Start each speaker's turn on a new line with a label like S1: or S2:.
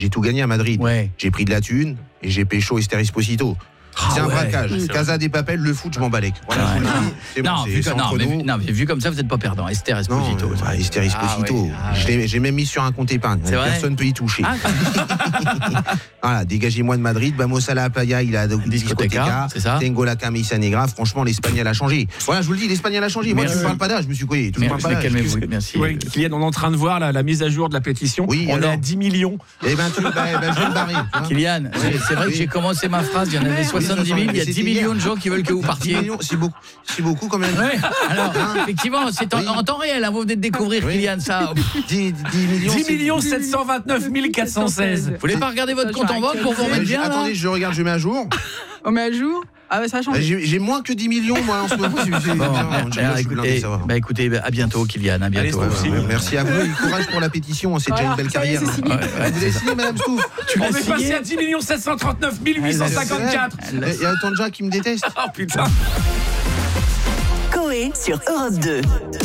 S1: J'ai tout gagné à Madrid.
S2: Ouais.
S1: J'ai pris de la thune et j'ai pécho Esther Esposito. C'est un braquage. Casa des Papel, le foot, je m'en balèque. Voilà, je vous le dis. C'est bon,
S2: mais vu comme ça, vous n'êtes pas perdant. Esther Esposito.
S1: Non, Esther Esposito. J'ai même mis sur un compte épargne. Personne ne peut y toucher. Voilà, dégagez-moi de Madrid. Vamos a la playa, il a discoteca.
S2: C'est ça.
S1: Tengo la camisa negra. Franchement, l'Espagnol a changé. Voilà, je vous le dis, l'Espagnol a changé. Moi, je ne parle pas d'âge, monsieur Coué.
S2: Calmez-vous. Merci.
S3: Ouais, Kylian, on est en train de voir la mise à jour de la pétition.
S1: Oui,
S3: on est à 10 millions.
S1: Eh ben, je vais me barrer.
S2: Kylian, c'est vrai que j'ai commencé ma phrase, il y en avait 70 000, il y a 10 millions de gens qui veulent que vous partiez.
S1: 10 millions, c'est beaucoup quand même.
S2: Ouais. Alors, effectivement, c'est en temps réel, vous venez de découvrir, Kylian, ça.
S1: 10 millions.
S3: 10 729 416.
S2: Vous voulez pas regarder votre compte en banque pour vous remettre bien, là ?
S1: Attendez, je regarde, je mets à jour.
S4: On met à jour. Ah, ça a changé.
S1: J'ai moins que 10 millions, moi, en ce moment.
S2: Écoutez, à bientôt, Kylian, à bientôt.
S1: Merci à vous et courage pour la pétition, c'est déjà une belle carrière. Vous avez signé, Madame Stouff?
S3: On est passé à 10 739 854.
S1: Il y a autant de gens qui me détestent.
S3: Oh putain.
S5: Coé sur Europe 2.